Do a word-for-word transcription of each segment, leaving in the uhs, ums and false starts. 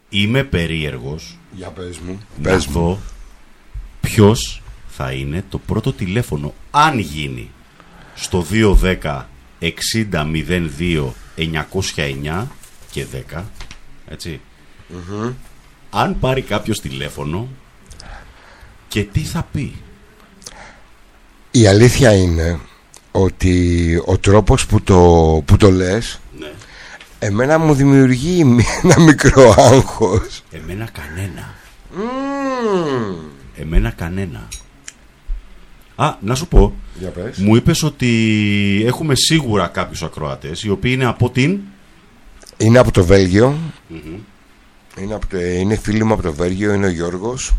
είμαι περίεργος. Για πες μου. Να Πες δω μου. ποιος θα είναι το πρώτο τηλέφωνο, αν γίνει, στο δύο δέκα εξήντα μηδέν δύο εννιακόσια εννιά και δέκα, έτσι. Mm-hmm. Αν πάρει κάποιος τηλέφωνο και τι θα πει. Η αλήθεια είναι ότι ο τρόπος που το, που το λες, ναι, εμένα μου δημιουργεί ένα μικρό άγχος. Εμένα κανένα. Mm. Εμένα κανένα. Α, να σου πω, Για πες. Μου είπες ότι έχουμε σίγουρα κάποιους ακροατές οι οποίοι είναι από την... Είναι από το Βέλγιο. Mm-hmm. είναι, από το, είναι φίλοι μου από το Βέλγιο. Είναι ο Γιώργος.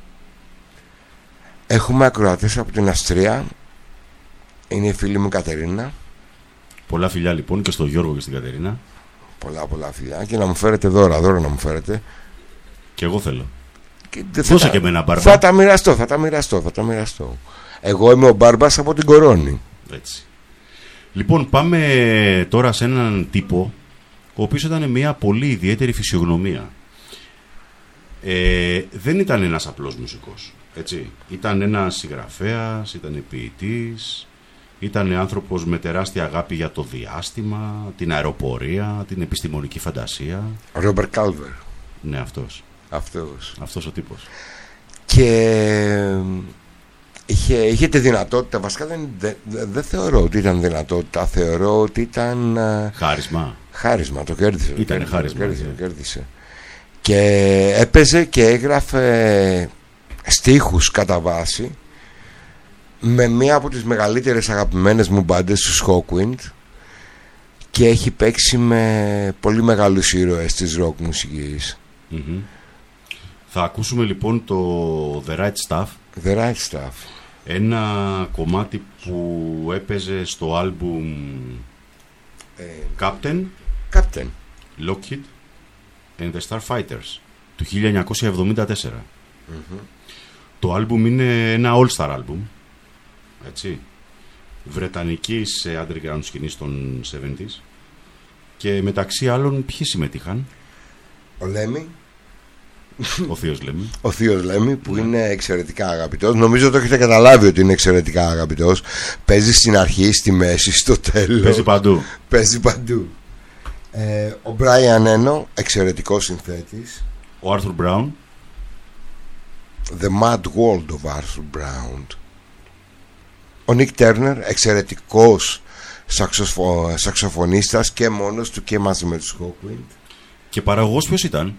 Έχουμε ακροατές από την Αυστρία. Είναι η φίλη μου Κατερίνα. Πολλά φιλιά λοιπόν και στον Γιώργο και στην Κατερίνα. Πολλά πολλά φιλιά. Και να μου φέρετε δώρα, δώρα να μου φέρετε. Και εγώ θέλω. Και δώσε τα, και εμένα μπάρμπα. Θα τα μοιραστώ, θα τα μοιραστώ, θα τα μοιραστώ. Εγώ είμαι ο Μπάρμπας από την Κορώνη. Έτσι. Λοιπόν, πάμε τώρα σε έναν τύπο ο οποίος ήταν μια πολύ ιδιαίτερη φυσιογνωμία. Ε, δεν ήταν ένας απλός μουσικός, έτσι. Ήταν ένας συγγραφέας, ήταν ποιητής, ήταν άνθρωπος με τεράστια αγάπη για το διάστημα, την αεροπορία, την επιστημονική φαντασία. Ρόμπερτ Κάλβερ. Ναι, αυτός. Αυτός. Αυτός ο τύπος. Και είχε, είχε τη δυνατότητα, βασικά δεν, δεν, δεν θεωρώ ότι ήταν δυνατότητα, θεωρώ ότι ήταν... Χάρισμα. Χάρισμα, το κέρδισε. Ήταν κέρδισε, χάρισμα. Το κέρδισε, το κέρδισε. Και έπαιζε και έγραφε στίχους κατά βάση με μία από τις μεγαλύτερες αγαπημένες μου μπάντες, τους Hawkwind, και έχει παίξει με πολύ μεγάλους ήρωες της ροκ μουσικής. Mm-hmm. Θα ακούσουμε λοιπόν το The Right Stuff. The Right Stuff. Ένα κομμάτι που έπαιζε στο άλμπουμ ε, Captain, Captain Lockheed and the Starfighters του χίλια εννιακόσια εβδομήντα τέσσερα. Mm-hmm. Το άλμπουμ είναι ένα all-star άλμπουμ, έτσι, βρετανικής underground σκηνής των εβδομήντα, και μεταξύ άλλων ποιοι συμμετείχαν? Ο Λέμι. Ο θείος Λέμι. Ο θείος Λέμι, που yeah. είναι εξαιρετικά αγαπητός. Νομίζω το έχετε καταλάβει ότι είναι εξαιρετικά αγαπητός. Παίζει στην αρχή, στη μέση, στο τέλος. Παίζει παντού. Παίζει παντού. Ε, ο Μπράιαν Ένο, εξαιρετικός συνθέτης. Ο Άρθουρ Μπράουν. The Mad World of Arthur Brown. Ο Νίκ Τέρνερ, εξαιρετικός σαξοφο... σαξοφωνίστας, και μόνος του και μαζί με τους Hawkwind. Και παραγωγός ποιος ήταν?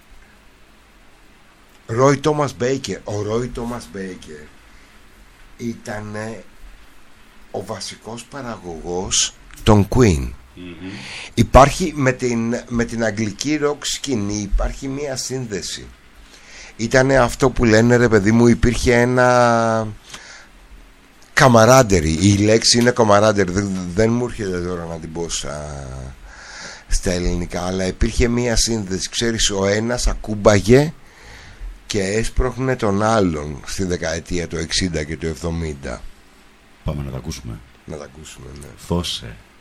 Ρόι Τόμας Μπέικερ. Ο Ρόι Τόμας Μπέικερ ήταν ο βασικός παραγωγός των Queen. Mm-hmm. Υπάρχει με την, με την αγγλική ροκ σκηνή υπάρχει μία σύνδεση. Ήτανε αυτό που λένε, ρε παιδί μου, υπήρχε ένα καμαράντερι. Η λέξη είναι καμαράντερι, δεν, δεν μου έρχεται τώρα να την πω στα, στα ελληνικά, αλλά υπήρχε μία σύνδεση. Ξέρεις, ο ένας ακούμπαγε και έσπροχνε τον άλλον στη δεκαετία του εξήντα και του εβδομήντα. Πάμε να τα ακούσουμε. Να τα ακούσουμε, ναι. Δώσε.